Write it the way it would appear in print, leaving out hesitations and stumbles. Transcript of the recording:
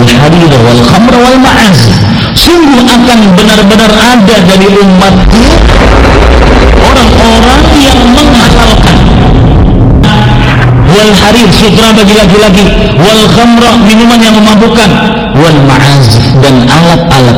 harir wal khamra wal ma'azif. Sungguh akan benar-benar ada dari umatku orang-orang yang menghalalkan wal harir, sutra bagi laki-laki, wal khamra, minuman yang memabukkan, wal ma'azif, dan alat-alat